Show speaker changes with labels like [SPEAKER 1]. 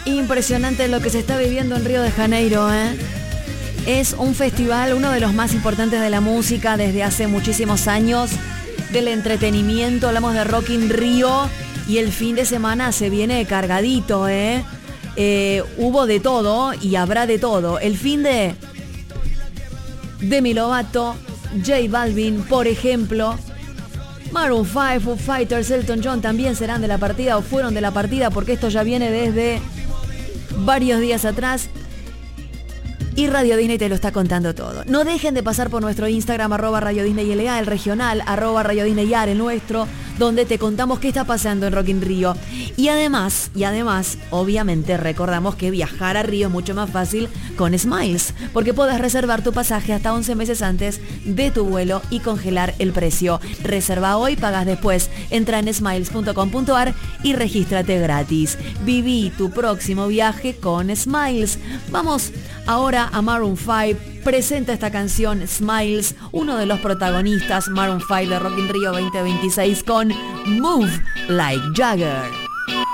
[SPEAKER 1] Impresionante lo que se está viviendo en Río de Janeiro, ¿eh? Es un festival, uno de los más importantes de la música desde hace muchísimos años, del entretenimiento, hablamos de Rock in Rio y el fin de semana se viene cargadito, ¿eh? Hubo de todo y habrá de todo. El fin de Demi Lovato, J Balvin, por ejemplo, Maroon 5, Foo Fighters, Elton John también serán de la partida o fueron de la partida porque esto ya viene desde varios días atrás. Y Radio Disney te lo está contando todo. No dejen de pasar por nuestro Instagram, @RadioDisneyLA, el regional, @RadioDisneyAR, el nuestro, donde te contamos qué está pasando en Rock in Rio. Y además, obviamente recordamos que viajar a Río es mucho más fácil con Smiles, porque puedes reservar tu pasaje hasta 11 meses antes de tu vuelo y congelar el precio. Reserva hoy, pagas después. Entra en smiles.com.ar y regístrate gratis. Viví tu próximo viaje con Smiles. Vamos ahora a Maroon 5, presenta esta canción Smiles, uno de los protagonistas, Maroon 5 de Rock in Rio 2026 con Move Like Jagger.